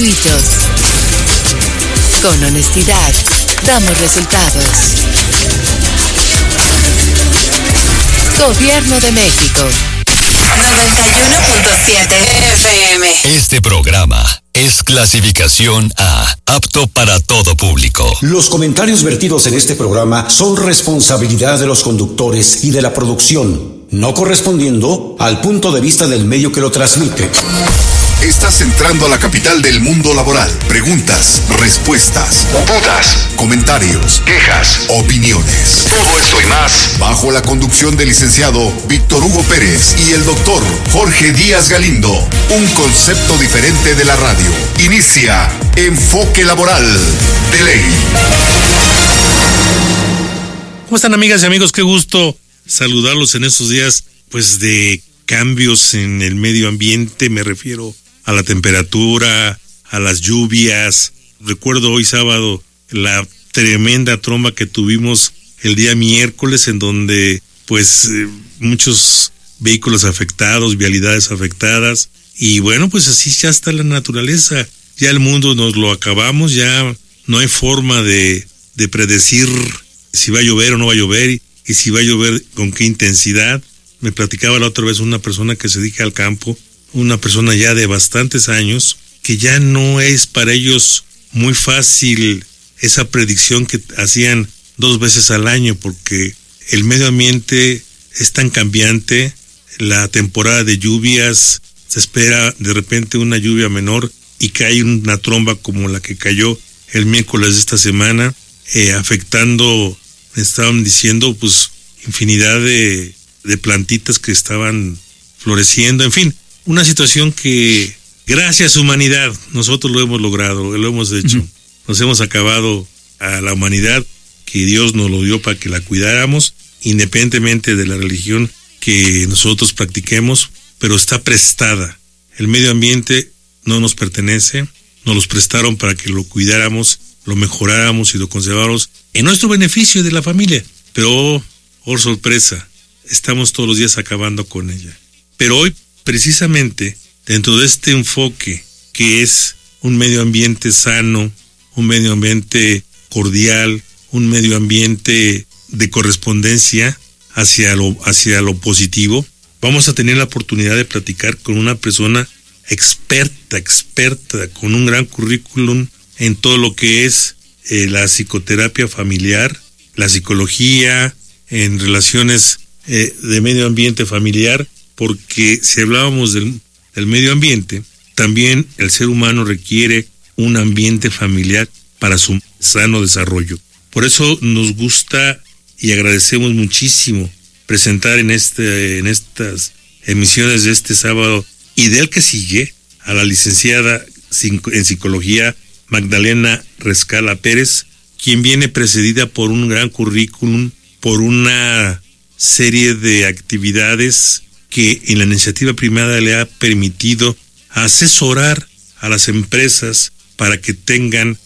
gratuitos. Con honestidad, damos resultados. Gobierno de México. 91.7 FM. Este programa es clasificación A, apto para todo público. Los comentarios vertidos en este programa son responsabilidad de los conductores y de la producción, no correspondiendo al punto de vista del medio que lo transmite. Estás entrando a la capital del mundo laboral. Preguntas, respuestas, dudas, comentarios, quejas, opiniones. Todo esto y más bajo la conducción del licenciado Víctor Hugo Pérez y el doctor Jorge Díaz Galindo. Un concepto diferente de la radio. Inicia Enfoque Laboral de Ley. ¿Cómo están, amigas y amigos? Qué gusto saludarlos en estos días, pues, de cambios en el medio ambiente. Me refiero a la temperatura, a las lluvias. Recuerdo hoy sábado la tremenda tromba que tuvimos el día miércoles, en donde pues muchos vehículos afectados, vialidades afectadas. Y bueno, pues así ya está la naturaleza. Ya el mundo nos lo acabamos, ya no hay forma de predecir si va a llover o no va a llover, y si va a llover con qué intensidad. Me platicaba la otra vez una persona que se dedica al campo, una persona ya de bastantes años, que ya no es para ellos muy fácil esa predicción que hacían 2 veces al año, porque el medio ambiente es tan cambiante. La temporada de lluvias, se espera de repente una lluvia menor y cae una tromba como la que cayó el miércoles de esta semana, afectando, me estaban diciendo, pues infinidad de plantitas que estaban floreciendo. En fin, una situación que gracias humanidad nosotros lo hemos logrado, lo hemos hecho. Nos hemos acabado a la humanidad que Dios nos lo dio para que la cuidáramos, independientemente de la religión que nosotros practiquemos, pero está prestada. El medio ambiente no nos pertenece, nos los prestaron para que lo cuidáramos, lo mejoráramos y lo conserváramos en nuestro beneficio y de la familia. Pero, por sorpresa, estamos todos los días acabando con ella. Pero hoy, precisamente, dentro de este enfoque que es un medio ambiente sano, un medio ambiente cordial, un medio ambiente de correspondencia hacia lo positivo, vamos a tener la oportunidad de platicar con una persona experta, con un gran currículum en todo lo que es la psicoterapia familiar, la psicología, en relaciones de medio ambiente familiar, porque si hablábamos del medio ambiente, también el ser humano requiere un ambiente familiar para su sano desarrollo. Por eso nos gusta y agradecemos muchísimo presentar en estas emisiones de este sábado y del que sigue a la licenciada en psicología Magdalena Rescala Pérez, quien viene precedida por un gran currículum, por una serie de actividades que en la iniciativa privada le ha permitido asesorar a las empresas para que tengan